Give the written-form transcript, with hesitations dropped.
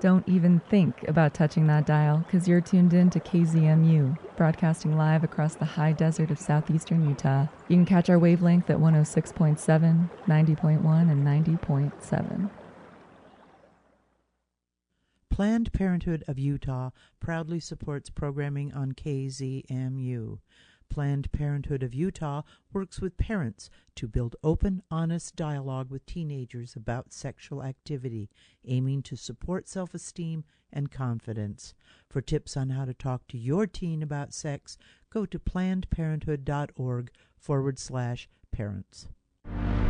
Don't even think about touching that dial, because you're tuned in to KZMU, broadcasting live across the high desert of southeastern Utah. You can catch our wavelength at 106.7, 90.1, and 90.7. Planned Parenthood of Utah proudly supports programming on KZMU. Planned Parenthood of Utah works with parents to build open, honest dialogue with teenagers about sexual activity, aiming to support self-esteem and confidence. For tips on how to talk to your teen about sex, go to plannedparenthood.org/parents.